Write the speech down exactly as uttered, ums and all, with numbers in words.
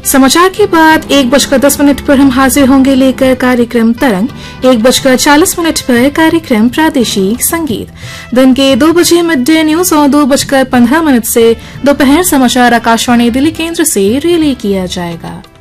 समाचार के बाद एक बजकर दस मिनट पर हम हाजिर होंगे लेकर कार्यक्रम तरंग। एक बजकर चालीस मिनट पर कार्यक्रम प्रादेशिक संगीत। दिन के दो बजे मिड डे न्यूज और दो बजकर पंद्रह मिनट से दोपहर समाचार आकाशवाणी दिल्ली केंद्र से रिले किया जाएगा।